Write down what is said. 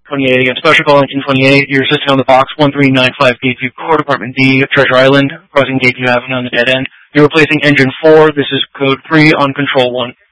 28 again. Special call engine 28. You're assisting on the box 1395 Gateview Core, Department D, Treasure Island, crossing Gateview Avenue on the dead end. You're replacing engine 4. This is code 3 on control 1.